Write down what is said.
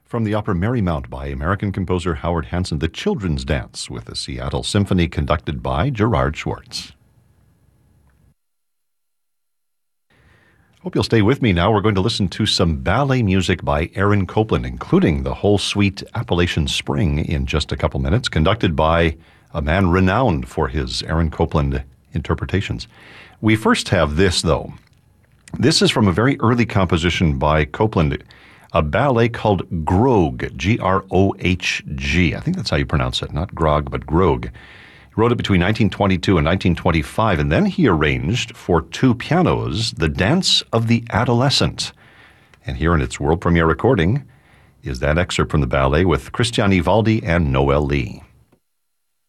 From the opera Marymount by American composer Howard Hanson, the Children's Dance with the Seattle Symphony conducted by Gerard Schwartz. Hope you'll stay with me now. We're going to listen to some ballet music by Aaron Copland, including the whole suite Appalachian Spring in just a couple minutes, conducted by a man renowned for his Aaron Copland interpretations. We first have this, though. This is from a very early composition by Copland, a ballet called Grogue, G-R-O-H-G. I think that's how you pronounce it, not Grog, but Grogue. He wrote it between 1922 and 1925, and then he arranged for two pianos the Dance of the Adolescent. And here in its world premiere recording is that excerpt from the ballet with Christian Ivaldi and Noel Lee.